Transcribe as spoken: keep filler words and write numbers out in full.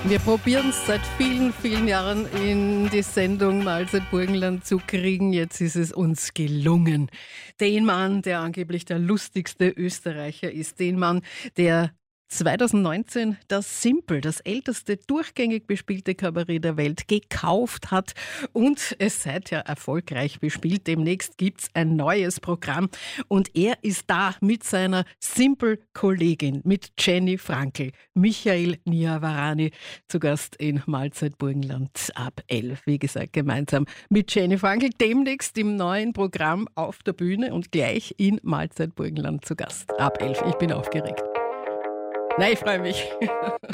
Wir probieren es seit vielen, vielen Jahren in die Sendung Mahlzeit Burgenland zu kriegen. Jetzt ist es uns gelungen. Den Mann, der angeblich der lustigste Österreicher ist, den Mann, der zwanzig neunzehn das Simple, das älteste durchgängig bespielte Kabarett der Welt, gekauft hat und es seither erfolgreich bespielt. Demnächst gibt's ein neues Programm und er ist da mit seiner Simple-Kollegin, mit Jenny Frankel, Michael Niavarani, zu Gast in Mahlzeit Burgenland ab elf. Wie gesagt, gemeinsam mit Jenny Frankel, demnächst im neuen Programm auf der Bühne und gleich in Mahlzeit Burgenland zu Gast ab elf. Ich bin aufgeregt. Nein, ich freue mich.